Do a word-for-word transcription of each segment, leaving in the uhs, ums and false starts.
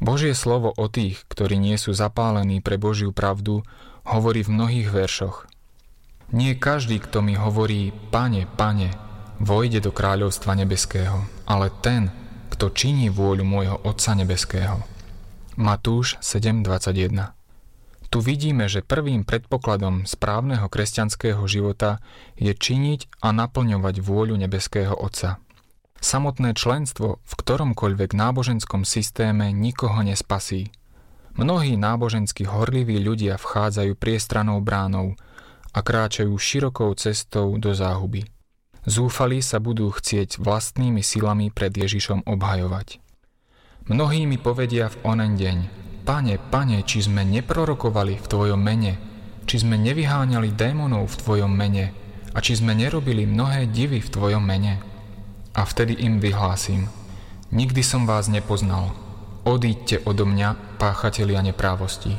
Božie slovo o tých, ktorí nie sú zapálení pre Božiu pravdu, hovorí v mnohých veršoch. Nie každý, kto mi hovorí, Pane, Pane, vojde do kráľovstva nebeského, ale ten, kto činí vôľu môjho Otca nebeského. Matúš sedem dvadsaťjeden. Tu vidíme, že prvým predpokladom správneho kresťanského života je činiť a naplňovať vôľu nebeského Otca. Samotné členstvo v ktoromkoľvek náboženskom systéme nikoho nespasí. Mnohí nábožensky horliví ľudia vchádzajú priestrannou bránou a kráčajú širokou cestou do záhuby. Zúfalí sa budú chcieť vlastnými silami pred Ježišom obhajovať. Mnohí mi povedia v onen deň: Pane, Pane, či sme neprorokovali v Tvojom mene, či sme nevyháňali démonov v Tvojom mene a či sme nerobili mnohé divy v Tvojom mene. A vtedy im vyhlásim: Nikdy som vás nepoznal. Odíďte odo mňa, páchatelia neprávosti.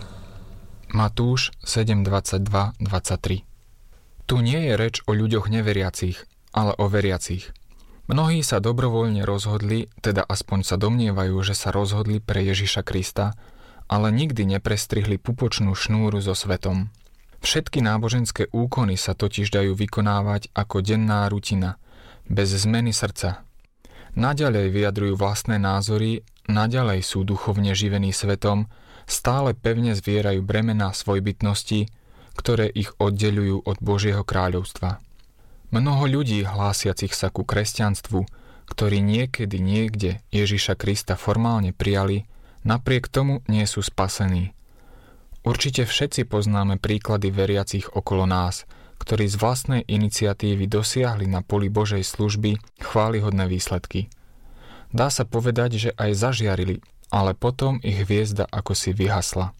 Matúš sedem dvadsaťdva dvadsaťtri. Tu nie je reč o ľuďoch neveriacich, ale o veriacich. Mnohí sa dobrovoľne rozhodli, teda aspoň sa domnievajú, že sa rozhodli pre Ježiša Krista, ale nikdy neprestrihli pupočnú šnúru so svetom. Všetky náboženské úkony sa totiž dajú vykonávať ako denná rutina, bez zmeny srdca. Naďalej vyjadrujú vlastné názory, naďalej sú duchovne živení svetom, stále pevne zvierajú bremená svojbytnosti, ktoré ich oddeľujú od Božieho kráľovstva. Mnoho ľudí hlásiacich sa ku kresťanstvu, ktorí niekedy niekde Ježiša Krista formálne prijali, napriek tomu nie sú spasení. Určite všetci poznáme príklady veriacich okolo nás, ktorí z vlastnej iniciatívy dosiahli na poli Božej služby chválihodné výsledky. Dá sa povedať, že aj zažiarili, ale potom ich hviezda akosi vyhasla.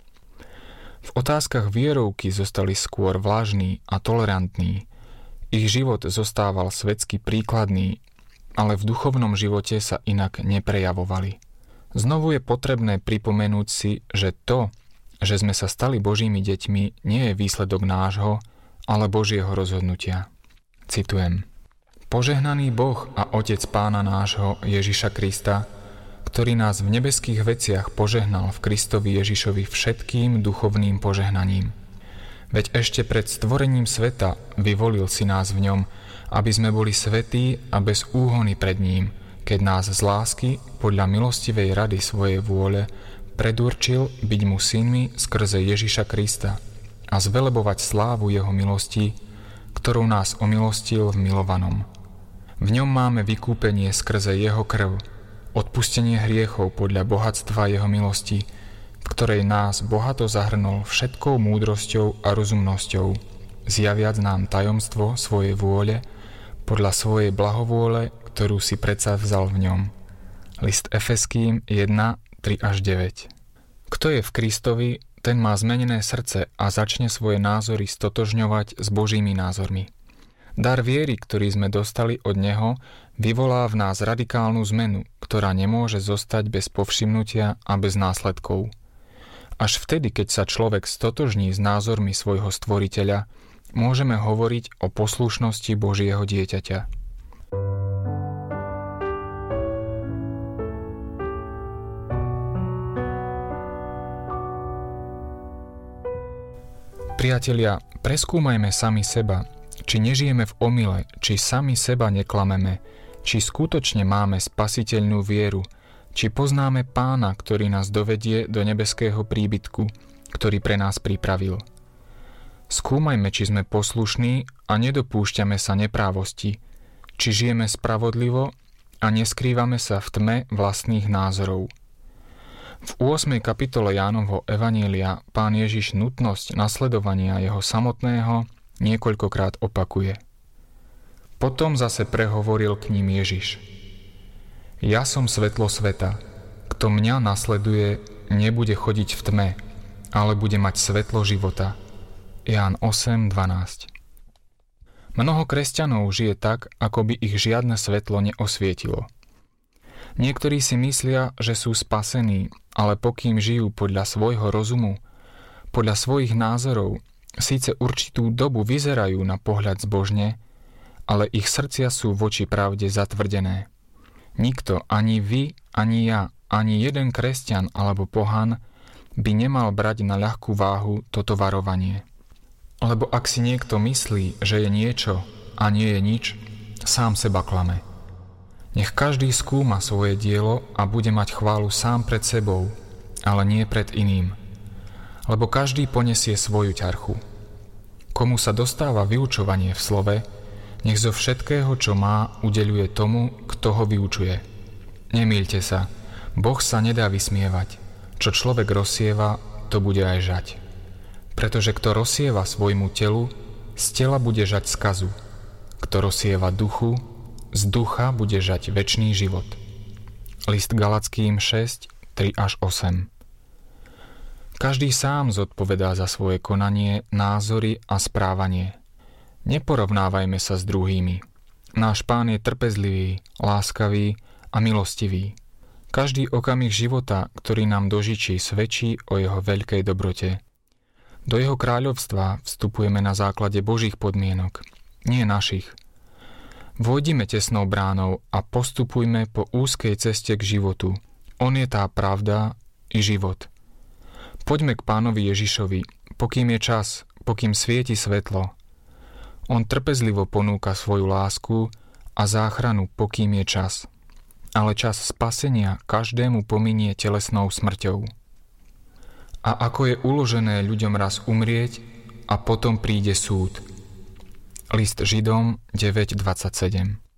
V otázkach vierovky zostali skôr vlažní a tolerantní. Ich život zostával svetsky príkladný, ale v duchovnom živote sa inak neprejavovali. Znovu je potrebné pripomenúť si, že to, že sme sa stali Božími deťmi, nie je výsledok nášho, ale Božieho rozhodnutia. Citujem: Požehnaný Boh a Otec Pána nášho Ježiša Krista, ktorý nás v nebeských veciach požehnal v Kristovi Ježišovi všetkým duchovným požehnaním. Veď ešte pred stvorením sveta vyvolil si nás v ňom, aby sme boli svätí a bez úhony pred ním, keď nás z lásky podľa milostivej rady svojej vôle predurčil byť mu synmi skrze Ježiša Krista a zvelebovať slávu jeho milosti, ktorou nás omilostil v milovanom. V ňom máme vykúpenie skrze jeho krv, odpustenie hriechov podľa bohatstva jeho milosti, v ktorej nás bohato zahrnul všetkou múdrosťou a rozumnosťou, zjaviac nám tajomstvo svojej vôle podľa svojej blahovôle, ktorú si predsa vzal v ňom. List Efeským jeden, tri až deväť. Kto je v Kristovi, ten má zmenené srdce a začne svoje názory stotožňovať s Božími názormi. Dar viery, ktorý sme dostali od Neho, vyvolá v nás radikálnu zmenu, ktorá nemôže zostať bez povšimnutia a bez následkov. Až vtedy, keď sa človek stotožní s názormi svojho stvoriteľa, môžeme hovoriť o poslušnosti Božieho dieťaťa. Priatelia, preskúmajme sami seba, či nežijeme v omyle, či sami seba neklameme, či skutočne máme spasiteľnú vieru, či poznáme Pána, ktorý nás dovedie do nebeského príbytku, ktorý pre nás pripravil. Skúmajme, či sme poslušní a nedopúšťame sa neprávosti, či žijeme spravodlivo a neskrývame sa v tme vlastných názorov. V ôsmej kapitole Jánovho evanília Pán Ježiš nutnosť nasledovania jeho samotného niekoľkokrát opakuje. Potom zase prehovoril k ním Ježiš: Ja som svetlo sveta. Kto mňa nasleduje, nebude chodiť v tme, ale bude mať svetlo života. Ján osem dvanásť. Mnoho kresťanov žije tak, ako by ich žiadne svetlo neosvietilo. Niektorí si myslia, že sú spasení, ale pokým žijú podľa svojho rozumu, podľa svojich názorov, síce určitú dobu vyzerajú na pohľad zbožne, ale ich srdcia sú voči pravde zatvrdené. Nikto, ani vy, ani ja, ani jeden kresťan alebo pohan by nemal brať na ľahkú váhu toto varovanie. Lebo ak si niekto myslí, že je niečo a nie je nič, sám seba klame. Nech každý skúma svoje dielo a bude mať chválu sám pred sebou, ale nie pred iným. Lebo každý ponesie svoju ťarchu. Komu sa dostáva vyučovanie v slove, nech zo všetkého, čo má, udeľuje tomu, kto ho vyučuje. Nemýlte sa, Boh sa nedá vysmievať. Čo človek rozsieva, to bude aj žať. Pretože kto rozsieva svojmu telu, z tela bude žať skazu. Kto rozsieva duchu, z ducha bude žať večný život. List Galackým šesť, tri až osem. Každý sám zodpovedá za svoje konanie, názory a správanie. Neporovnávajme sa s druhými. Náš Pán je trpezlivý, láskavý a milostivý. Každý okamih života, ktorý nám dožičí, svedčí o jeho veľkej dobrote. Do jeho kráľovstva vstupujeme na základe Božích podmienok, nie našich. Vojdime tesnou bránou a postupujme po úzkej ceste k životu. On je tá pravda i život. Poďme k Pánovi Ježišovi, pokým je čas, pokým svieti svetlo. On trpezlivo ponúka svoju lásku a záchranu, pokým je čas. Ale čas spasenia každému pominie telesnou smrťou. A ako je uložené ľuďom raz umrieť a potom príde súd. List Židom deväť dvadsaťsedem.